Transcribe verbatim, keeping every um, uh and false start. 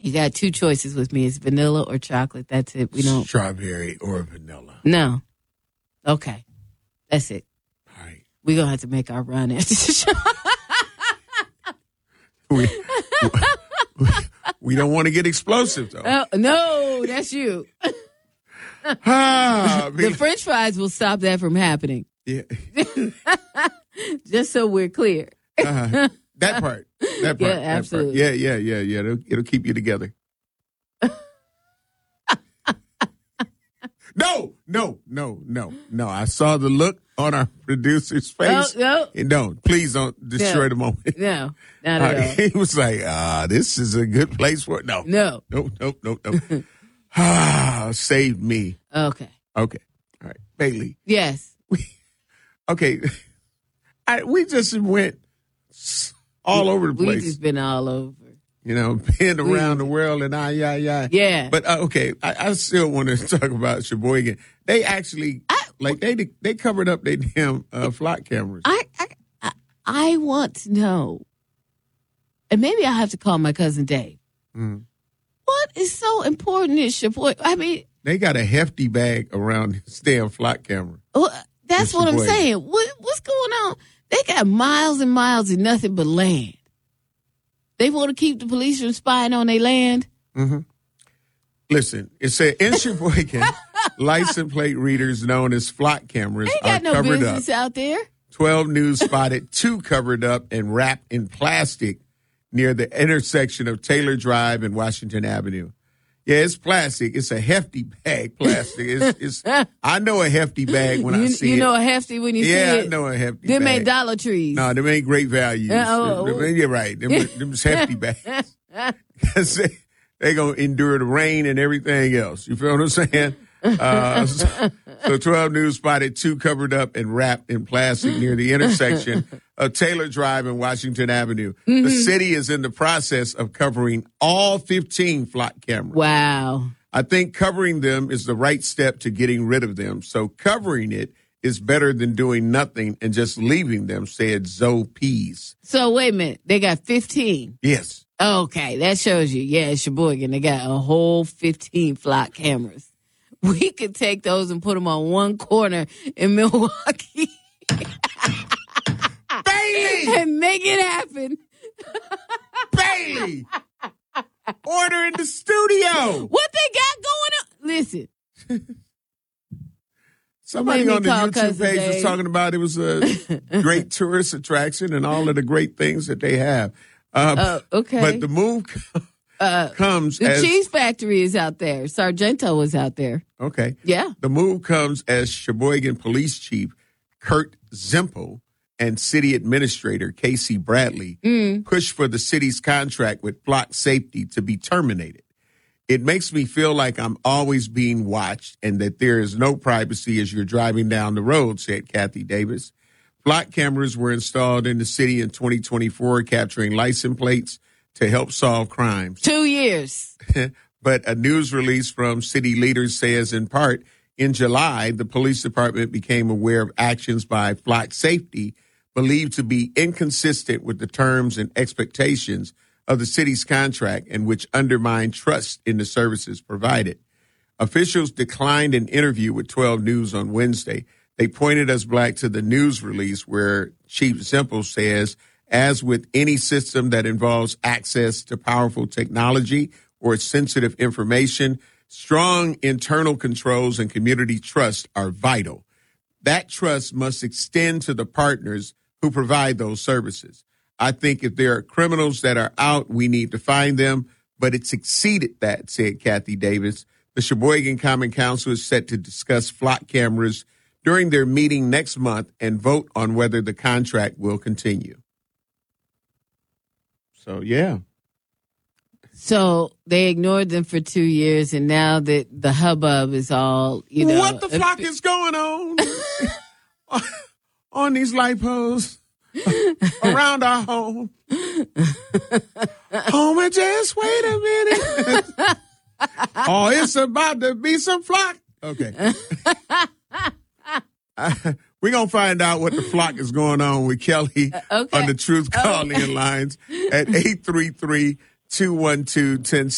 You got two choices with me. It's vanilla or chocolate. That's it. We don't. Strawberry or vanilla. No. Okay. That's it. All right. We're going to have to make our run after the show. we, we, we don't want to get explosive, though. Oh, no, that's you. ah, the French fries will stop that from happening. Yeah. Just so we're clear. uh, that part. That part. Yeah, absolutely. That part. Yeah, yeah, yeah, yeah. It'll, it'll keep you together. no, no, no, no, no. I saw the look on our producer's face. No, no. No, please don't destroy no. the moment. No, not at uh, all. He was like, ah, this is a good place for it. No. No. Nope, nope, nope, nope. ah, saved me. Okay. Okay. All right. Bailey. Yes. We, okay. I, we just went all over the place. We just been all over. You know, been around the world and I, yeah, yeah. Yeah. But, uh, okay, I, I still want to talk about Sheboygan. They actually, I, like, they they covered up their damn uh, flock cameras. I, I I want to know, and maybe I have to call my cousin Dave. Mm. What is so important in Sheboygan? I mean, they got a hefty bag around this damn flock camera. Well, that's in what Sheboygan. I'm saying. What, what's going on? They got miles and miles of nothing but land. They want to keep the police from spying on their land. Mm-hmm. Listen, it said in Sheboygan, license plate readers known as flock cameras Ain't are got no covered business up. out there. twelve News spotted two covered up and wrapped in plastic near the intersection of Taylor Drive and Washington Avenue. Yeah, it's plastic. It's a hefty bag plastic. It's, it's I know a hefty bag when you, I see you it. You know a hefty when you yeah, see it? Yeah, I know a hefty them bag. Them ain't Dollar Trees. No, them ain't great values. Uh, them, them, you're right. Them, them's hefty bags. Because they, they going to endure the rain and everything else. You feel what I'm saying? Uh, so, so twelve News spotted two covered up and wrapped in plastic near the intersection of Taylor Drive and Washington Avenue. Mm-hmm. The city is in the process of covering all fifteen flock cameras. Wow. I think covering them is the right step to getting rid of them. So covering it is better than doing nothing and just leaving them, said Zoe Pease. So wait a minute. They got fifteen. Yes. Okay. That shows you. Yeah, it's Sheboygan. They got a whole fifteen flock cameras. We could take those and put them on one corner in Milwaukee. Bailey! And make it happen. Bailey! Order in the studio. What they got going on? Listen. Somebody on the YouTube page Dave. was talking about it was a great tourist attraction and all of the great things that they have. Uh, uh, okay. But the move uh, comes the as... The cheese factory is out there. Sargento was out there. Okay. Yeah. The move comes as Sheboygan Police Chief Kurt Zimpel and City Administrator Casey Bradley mm. push for the city's contract with flock safety to be terminated. It makes me feel like I'm always being watched and that there is no privacy as you're driving down the road, said Kathy Davis. Flock cameras were installed in the city in twenty twenty-four, capturing license plates to help solve crimes. Two years. But a news release from city leaders says, in part, in July, the police department became aware of actions by Flock Safety believed to be inconsistent with the terms and expectations of the city's contract and which undermined trust in the services provided. Officials declined an interview with twelve News on Wednesday. They pointed us back to the news release where Chief Zimpel says, as with any system that involves access to powerful technology or sensitive information, strong internal controls and community trust are vital. That trust must extend to the partners who provide those services. I think if there are criminals that are out, we need to find them, but it's exceeded that, said Kathy Davis. The Sheboygan Common Council is set to discuss flock cameras during their meeting next month and vote on whether the contract will continue. So, yeah. So they ignored them for two years, and now that the hubbub is all, you know. What the flock is going on on these light posts around our home? Home, and just wait a minute. Oh, it's about to be some flock. Okay. We're going to find out what the flock is going on with Kelly uh, okay. on the Truth Calling okay. lines at eight three three, two one two, one oh